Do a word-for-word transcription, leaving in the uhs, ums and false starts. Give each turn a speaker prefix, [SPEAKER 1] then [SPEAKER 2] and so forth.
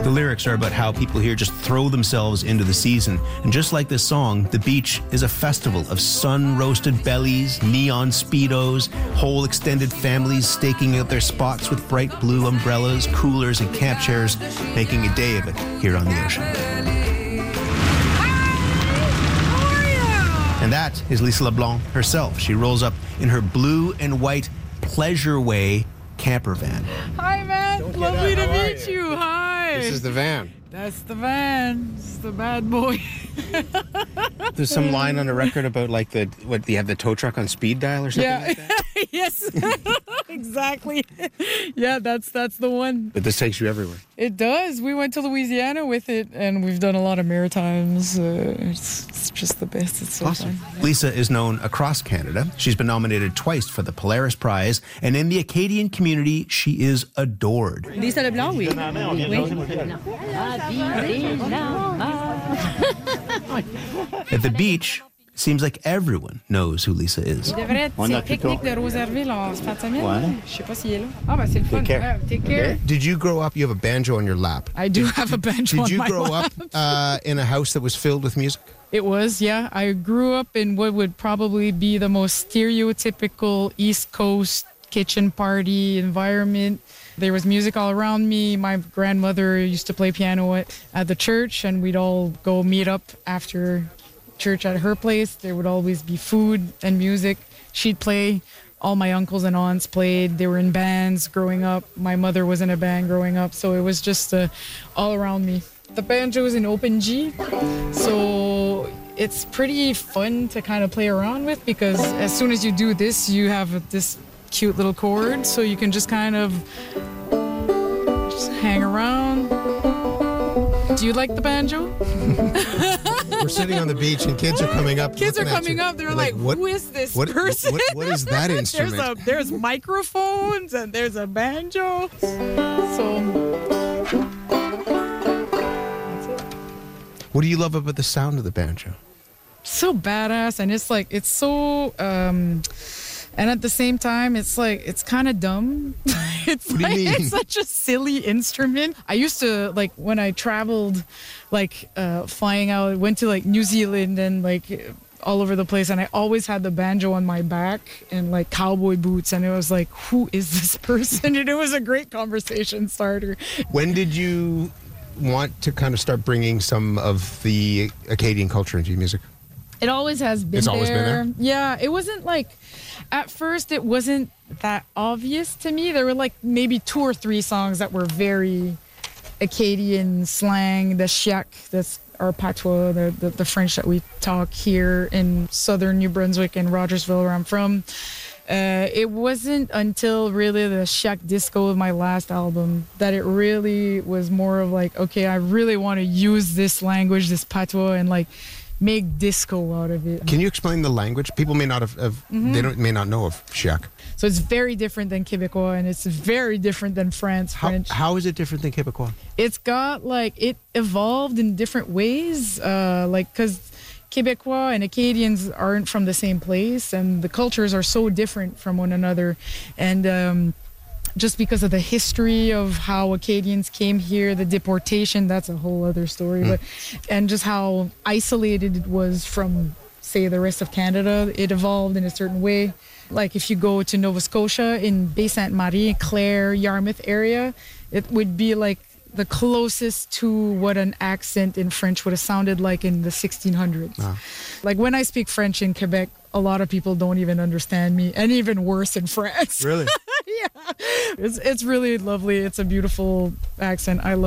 [SPEAKER 1] The lyrics are about how people here just throw themselves into the season. And just like this song, the beach is a festival of sun-roasted bellies, neon Speedos, whole extended families staking out their spots with bright blue umbrellas, coolers, and camp chairs, making a day of it here on the ocean. And that is Lisa LeBlanc herself. She rolls up in her blue and white Pleasure Way camper van.
[SPEAKER 2] Hi, man. Lovely to meet you. Hi.
[SPEAKER 3] This is the van.
[SPEAKER 2] That's the van. It's the bad boy.
[SPEAKER 3] There's some line on the record about like the what do you have the tow truck on speed dial or something
[SPEAKER 2] Yeah.
[SPEAKER 3] like that?
[SPEAKER 2] Yes. Exactly. Yeah, that's that's the one.
[SPEAKER 3] But this takes you everywhere.
[SPEAKER 2] It does. We went to Louisiana with it, and we've done a lot of Maritimes. Uh, it's, it's just the best. It's so
[SPEAKER 3] Awesome.
[SPEAKER 2] fun.
[SPEAKER 1] Lisa is known across Canada. She's been nominated twice for the Polaris Prize, and in the Acadian community, she is adored.
[SPEAKER 4] Lisa LeBlanc, oui.
[SPEAKER 1] At the beach, it seems like everyone knows who Lisa is.
[SPEAKER 2] C'est le pique-nique de Rosaireville en fin de semaine. Je sais pas s'il est là. Ah, ben c'est le fun.
[SPEAKER 3] Take care.
[SPEAKER 2] Ah, take care.
[SPEAKER 3] Did you grow up? You have a banjo on your lap.
[SPEAKER 2] I do have a banjo
[SPEAKER 3] Did
[SPEAKER 2] on
[SPEAKER 3] you
[SPEAKER 2] my
[SPEAKER 3] grow
[SPEAKER 2] lap.
[SPEAKER 3] up uh, in a house that was filled with music?
[SPEAKER 2] It was, yeah. I grew up in what would probably be the most stereotypical East Coast kitchen party environment. There was music all around me. My grandmother used to play piano at, at the church, and we'd all go meet up after church at her place. There would always be food and music. She'd play. All my uncles and aunts played. They were in bands growing up. My mother was in a band growing up, so it was just uh, all around me. The banjo is in open G, so it's pretty fun to kind of play around with, because as soon as you do this, you have this cute little chord, so you can just kind of just hang around. Do you like the banjo?
[SPEAKER 3] We're sitting on the beach and kids are coming up.
[SPEAKER 2] Kids are
[SPEAKER 3] looking at
[SPEAKER 2] coming
[SPEAKER 3] you.
[SPEAKER 2] up. They're
[SPEAKER 3] Like,
[SPEAKER 2] like,
[SPEAKER 3] what-
[SPEAKER 2] who is this
[SPEAKER 3] what-
[SPEAKER 2] person?
[SPEAKER 3] what- what is that instrument?
[SPEAKER 2] there's, a, there's microphones and there's a banjo. So,
[SPEAKER 3] What do you love about the sound of the banjo?
[SPEAKER 2] so badass. And it's like, it's so, um, and at the same time, it's like, it's kind of dumb. It's
[SPEAKER 3] What do you
[SPEAKER 2] like,
[SPEAKER 3] mean?
[SPEAKER 2] it's such a silly instrument. I used to, like, when I traveled, like, uh, flying out, went to, like, New Zealand and, like, all over the place, and I always had the banjo on my back and, like, cowboy boots, and it was like, who is this person? And it was a great conversation starter.
[SPEAKER 3] When did you want to kind of start bringing some of the Acadian culture into your music?
[SPEAKER 2] It always has been
[SPEAKER 3] It's
[SPEAKER 2] there.
[SPEAKER 3] always been there?
[SPEAKER 2] Yeah, it wasn't like, at first it wasn't that obvious to me. There were like maybe two or three songs that were very Acadian slang, the chiac, that's our patois, the, the, the French that we talk here in southern New Brunswick and Rogersville, where I'm from. Uh, it wasn't until really the Chiac Disco of my last album that it really was more of like, okay, I really want to use this language, this patois, and like make disco out of it.
[SPEAKER 3] Can you explain the language? People may not have, have
[SPEAKER 2] Mm-hmm.
[SPEAKER 3] they don't may not know of Chiac.
[SPEAKER 2] So it's very different than Québécois, and it's very different than France,
[SPEAKER 3] How,
[SPEAKER 2] French.
[SPEAKER 3] how is it different than Quebecois?
[SPEAKER 2] It's got like, it evolved in different ways, uh, like, because Québécois and Acadians aren't from the same place, and the cultures are so different from one another. And um, just because of the history of how Acadians came here, the deportation, that's a whole other story.
[SPEAKER 3] Mm.
[SPEAKER 2] But and just how isolated it was from, say, the rest of Canada, it evolved in a certain way. Like if you go to Nova Scotia, in Baie Sainte Marie, Clare, Yarmouth area, it would be like the closest to what an accent in French would have sounded like in the sixteen hundreds.
[SPEAKER 3] Wow.
[SPEAKER 2] Like when I speak French in Quebec, a lot of people don't even understand me, and even worse in France.
[SPEAKER 3] Really?
[SPEAKER 2] Yeah, it's it's really lovely. It's a beautiful accent. I love